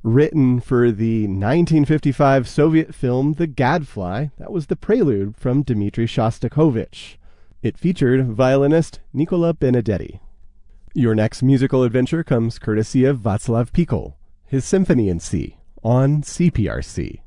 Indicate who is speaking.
Speaker 1: Written for the 1955 Soviet film The Gadfly, that was the prelude from Dmitri Shostakovich. It featured violinist Nicola Benedetti. Your next musical adventure comes courtesy of Václav Pikul, his Symphony in C, on CPRC.